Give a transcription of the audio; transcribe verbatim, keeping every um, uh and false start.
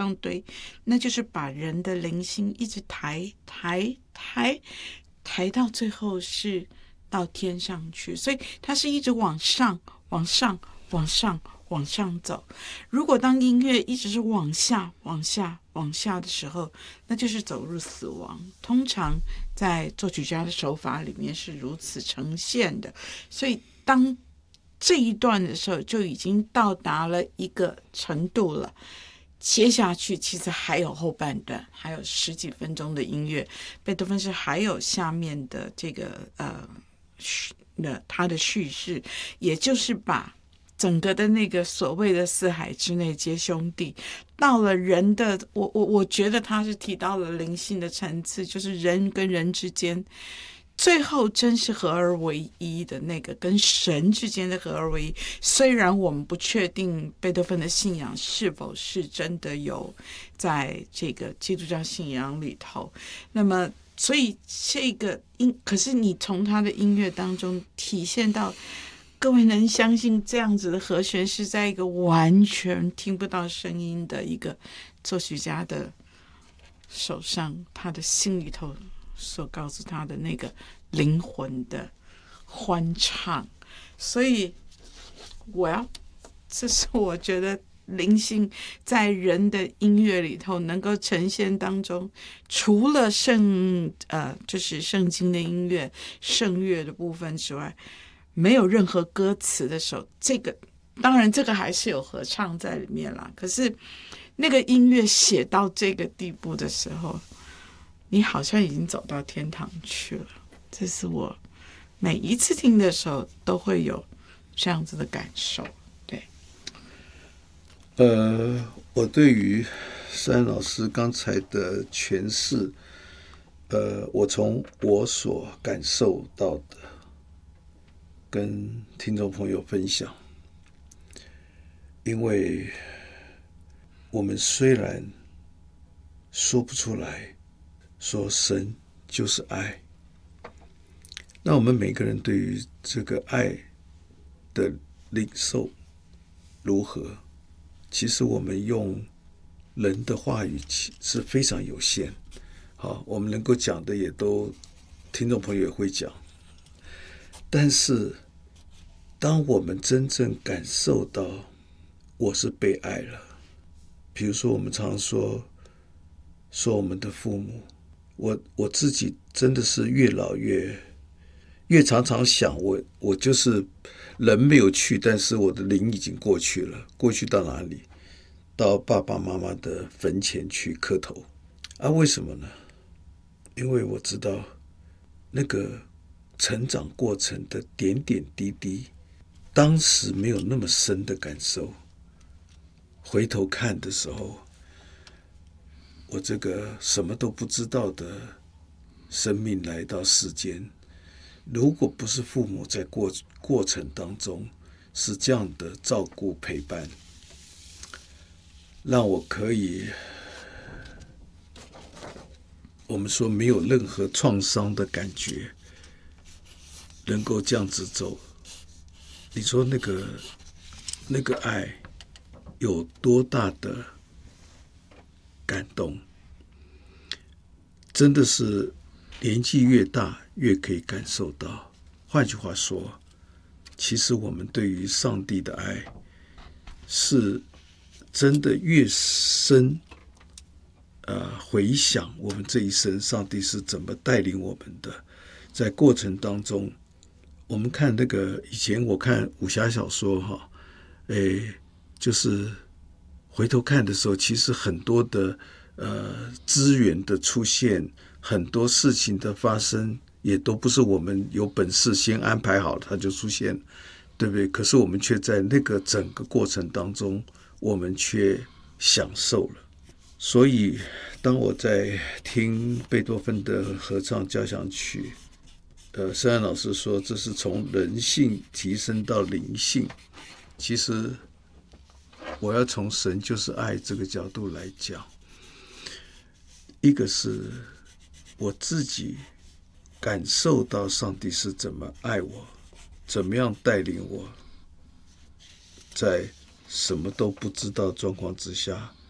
上堆，那就是把人的灵性一直抬抬抬抬到最后是到天上去，所以它是一直往上往上往上往上走。如果当音乐一直是往下往下往下的时候，那就是走入死亡。通常在作曲家的手法里面是如此呈现的，所以当这一段的时候就已经到达了一个程度了，接下去其实还有后半段，还有十几分钟的音乐。贝多芬是还有下面的这个呃那他的叙事，也就是把整个的那个所谓的四海之内皆兄弟，到了人的我我我觉得他是提到了灵性的层次，就是人跟人之间最后真是合而为一的那个跟神之间的合而为一。虽然我们不确定贝多芬的信仰是否是真的有在这个基督教信仰里头，那么所以这个音，可是你从他的音乐当中体现到，各位能相信这样子的和弦是在一个完全听不到声音的一个作曲家的手上，他的心里头所告诉他的那个灵魂的欢唱。所以我要，这是我觉得灵性在人的音乐里头能够呈现当中，除了圣呃就是圣经的音乐圣乐的部分之外，没有任何歌词的时候，这个当然这个还是有合唱在里面啦，可是那个音乐写到这个地步的时候，你好像已经走到天堂去了。这是我每一次听的时候都会有这样子的感受。对， 呃，我对于山老师刚才的诠释，呃，我从我所感受到的，跟听众朋友分享。因为我们虽然说不出来，说神就是爱，那我们每个人对于这个爱的领受如何？其实我们用人的话语是非常有限。好，我们能够讲的也都听众朋友也会讲，但是当我们真正感受到我是被爱了，比如说我们常说说我们的父母，我我自己真的是越老越越常常想，我我就是人没有去，但是我的灵已经过去了。过去到哪里？到爸爸妈妈的坟前去磕头啊？为什么呢？因为我知道那个成长过程的点点滴滴，当时没有那么深的感受，回头看的时候，我这个什么都不知道的生命来到世间，如果不是父母在过过程当中是这样的照顾陪伴，让我可以，我们说没有任何创伤的感觉，能够这样子走，你说那个那个爱有多大的感动？真的是年纪越大越可以感受到。换句话说，其实我们对于上帝的爱是真的越深，呃，回想我们这一生上帝是怎么带领我们的。在过程当中，我们看那个以前我看武侠小说哈，诶，就是回头看的时候，其实很多的呃资源的出现，很多事情的发生，也都不是我们有本事先安排好它就出现，对不对？可是我们却在那个整个过程当中，我们却享受了。所以当我在听贝多芬的合唱交响曲，呃，圣安老师说这是从人性提升到灵性，其实我要从神就是爱这个角度来讲，一个是我自己感受到上帝是怎么爱我，怎么样带领我，在什么都不知道状况之下，